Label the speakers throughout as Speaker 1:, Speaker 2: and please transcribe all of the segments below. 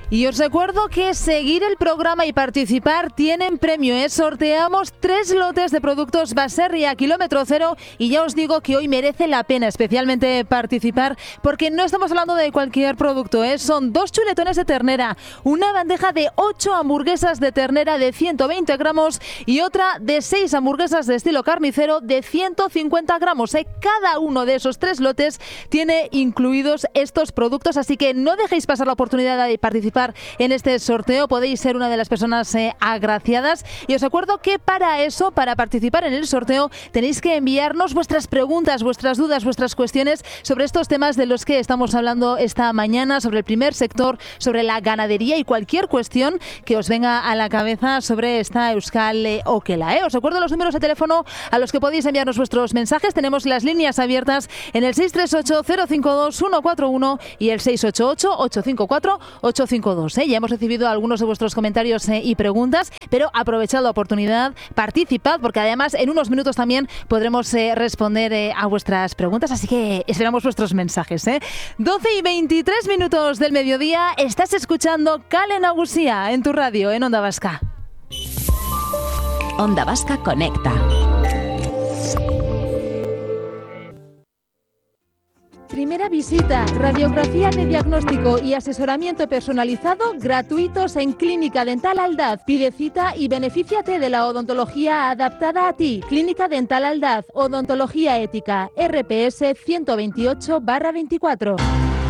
Speaker 1: Y os recuerdo que seguir el programa y participar tienen premio. Sorteamos 3 lotes de productos Baserria kilómetro cero y ya os digo que hoy merece la pena especialmente participar porque no estamos hablando de cualquier producto. Son 2 chuletones de ternera, una bandeja de 8 hamburguesas de ternera de 120 gramos y otra de 6 hamburguesas de estilo carnicero de 150 gramos. Cada uno de esos 3 lotes tiene incluidos estos productos, así que no dejéis pasar la oportunidad de participar en este sorteo. Podéis ser una de las personas agraciadas y os recuerdo que para participar en el sorteo tenéis que enviarnos vuestras preguntas, vuestras dudas, vuestras cuestiones sobre estos temas de los que estamos hablando esta mañana, sobre el primer sector, sobre la ganadería y cualquier cuestión que os venga a la cabeza sobre esta Euskal Okela. Os recuerdo los números de teléfono a los que podéis enviarnos vuestros mensajes. Tenemos las líneas abiertas en el 638-052-141 y el 688-854-852. Ya hemos recibido algunos de vuestros comentarios y preguntas, pero aprovechad la oportunidad, participad, porque además en unos minutos también podremos responder a vuestras preguntas, así que esperamos vuestros mensajes. 12 y 23 minutos del mediodía, estás escuchando Kale Nagusia en tu radio, en Onda Vasca.
Speaker 2: Onda Vasca Conecta.
Speaker 1: Primera visita, radiografía de diagnóstico y asesoramiento personalizado gratuitos en Clínica Dental Aldaz. Pide cita y benefíciate de la odontología adaptada a ti. Clínica Dental Aldaz, odontología ética, RPS 128/24.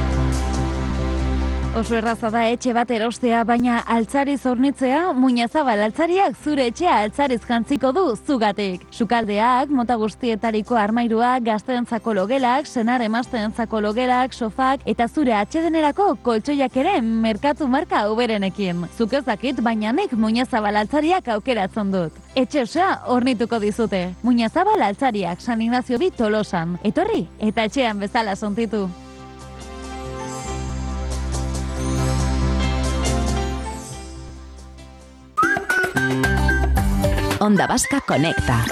Speaker 3: Oso erraza da etxe bat erostea, baina altzariz hornitzea, Muñazabal altzariak zure etxea altzariz jantziko du zugatik. Sukaldeak, mota guztietariko armairuak, gazteentzako logelak, senar emazteentzako logelak, sofak eta zure atsedenerako koltsoiak ere merkatu marka uberenekin. Zuk ez dakit, baina nik Muñazabal altzariak aukeratzen dut. Etxe osoa hornituko dizute. Muñazabal altzariak, San Ignacio bi Tolosan. Etorri eta etxean bezala sontitu.
Speaker 2: Onda Vasca Conecta.